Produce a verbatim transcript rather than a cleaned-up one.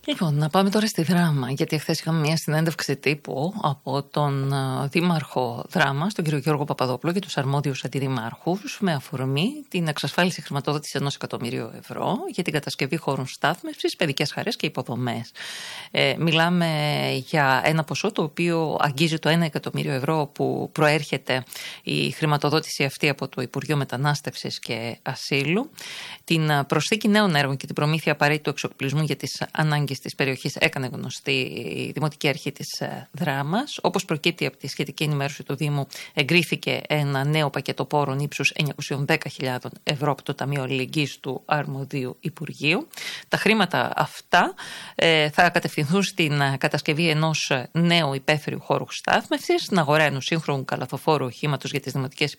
Λοιπόν, να πάμε τώρα στη Δράμα, γιατί χθες είχαμε μια συνέντευξη τύπου από τον Δήμαρχο Δράμας, τον κύριο Γιώργο Παπαδόπουλο, και τους αρμόδιους αντιδημάρχους, με αφορμή την εξασφάλιση χρηματοδότηση ενός εκατομμυρίου ευρώ για την κατασκευή χώρων στάθμευσης, παιδικές χαρές και υποδομές. Ε, μιλάμε για ένα ποσό το οποίο αγγίζει το ένα εκατομμύριο ευρώ, που προέρχεται η χρηματοδότηση αυτή από το Υπουργείο Μετανάστευσης και Ασύλου. Την προσθήκη νέων έργων και την προμήθεια απαραίτητου εξοπλισμού για τις ανάγκες της περιοχής έκανε γνωστή η Δημοτική Αρχή της Δράμας. Όπως προκύπτει από τη σχετική ενημέρωση του Δήμου, εγκρίθηκε ένα νέο πακέτο πόρων ύψους εννιακόσιες δέκα χιλιάδες ευρώ από το Ταμείο Αλληλεγγύης του Αρμοδίου Υπουργείου. Τα χρήματα αυτά ε, θα κατευθυνθούν στην κατασκευή ενός νέου υπαίθριου χώρου στάθμευσης, στην αγορά ενός σύγχρονου καλαθοφόρου οχήματος για τις δημοτικές